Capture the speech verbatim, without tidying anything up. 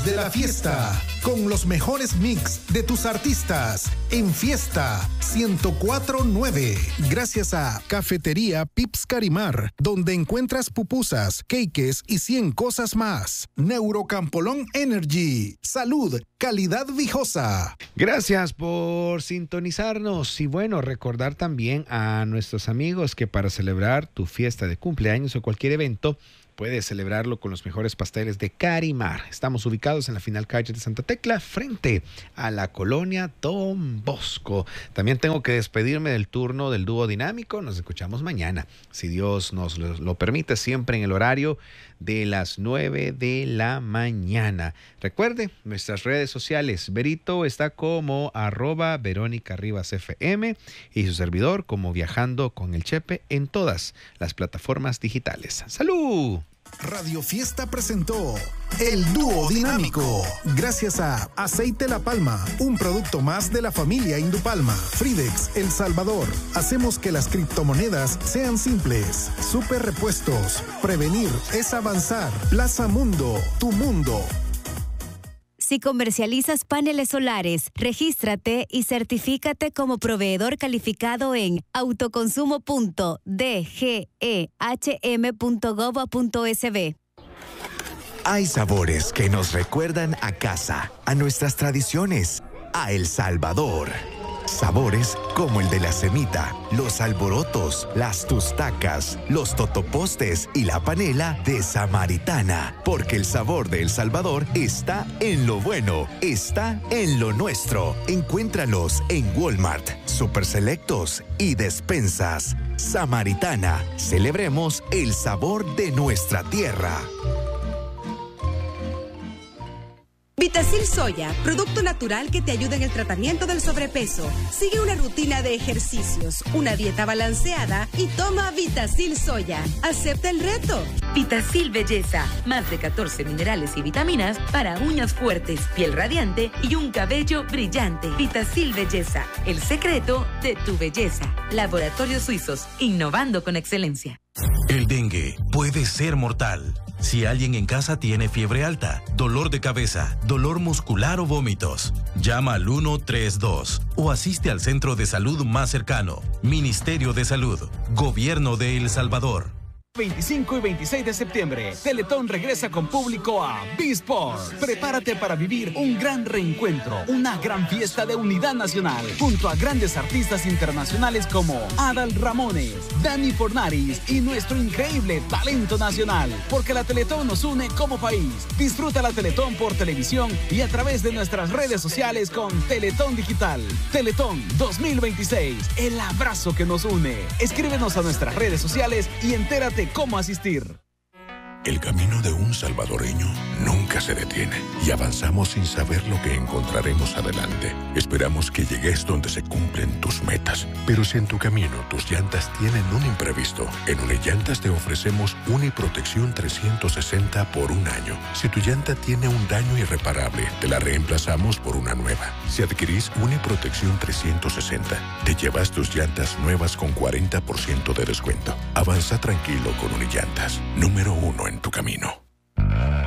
Dueños de la fiesta, con los mejores mix de tus artistas en Fiesta ciento cuatro punto nueve. Gracias a Cafetería Pips Carimar, donde encuentras pupusas, cakes y cien cosas más. Neurocampolón Energy. Salud, calidad viejosa. Gracias por sintonizarnos y bueno, recordar también a nuestros amigos que para celebrar tu fiesta de cumpleaños o cualquier evento, puedes celebrarlo con los mejores pasteles de Carimar. Estamos ubicados en la final calle de Santa Tecla, frente a la colonia Don Bosco. También tengo que despedirme del turno del dúo dinámico. Nos escuchamos mañana, si Dios nos lo, lo permite, siempre en el horario de las nueve de la mañana. Recuerde, nuestras redes sociales. Berito está como arroba Verónica Rivas F M y su servidor como Viajando con el Chepe en todas las plataformas digitales. ¡Salud! Radio Fiesta presentó El Dúo Dinámico. Gracias a Aceite La Palma, un producto más de la familia Indupalma. Fridex El Salvador. Hacemos que las criptomonedas sean simples. Super Repuestos. Prevenir es avanzar. Plaza Mundo, tu mundo. Si comercializas paneles solares, regístrate y certifícate como proveedor calificado en autoconsumo punto d g e h m punto gov punto s b. Hay sabores que nos recuerdan a casa, a nuestras tradiciones, a El Salvador. Sabores como el de la semita, los alborotos, las tustacas, los totopostes y la panela de Samaritana. Porque el sabor de El Salvador está en lo bueno, está en lo nuestro. Encuéntralos en Walmart, Super Selectos y despensas. Samaritana, celebremos el sabor de nuestra tierra. Vitacil Soya, producto natural que te ayuda en el tratamiento del sobrepeso. Sigue una rutina de ejercicios, una dieta balanceada y toma Vitacil Soya. Acepta el reto. Vitacil Belleza, más de catorce minerales y vitaminas para uñas fuertes, piel radiante y un cabello brillante. Vitacil Belleza, el secreto de tu belleza. Laboratorios Suizos, innovando con excelencia. El dengue puede ser mortal. Si alguien en casa tiene fiebre alta, dolor de cabeza, dolor muscular o vómitos, llama al ciento treinta y dos o asiste al centro de salud más cercano. Ministerio de Salud, Gobierno de El Salvador. veinticinco y veintiséis de septiembre, Teletón regresa con público a B-Sport. Prepárate para vivir un gran reencuentro, una gran fiesta de unidad nacional, junto a grandes artistas internacionales como Adal Ramones, Dani Fornaris y nuestro increíble talento nacional, porque la Teletón nos une como país. Disfruta la Teletón por televisión y a través de nuestras redes sociales con Teletón Digital. Teletón dos mil veintiséis, el abrazo que nos une. Escríbenos a nuestras redes sociales y entérate cómo asistir. El camino de un salvadoreño nunca se detiene y avanzamos sin saber lo que encontraremos adelante. Esperamos que llegues donde se cumplen tus metas. Pero si en tu camino tus llantas tienen un imprevisto, en Unillantas te ofrecemos Uniprotección trescientos sesenta por un año. Si tu llanta tiene un daño irreparable, te la reemplazamos por una nueva. Si adquirís Uniprotección trescientos sesenta, te llevas tus llantas nuevas con cuarenta por ciento de descuento. Avanza tranquilo con Unillantas, número uno en tu camino.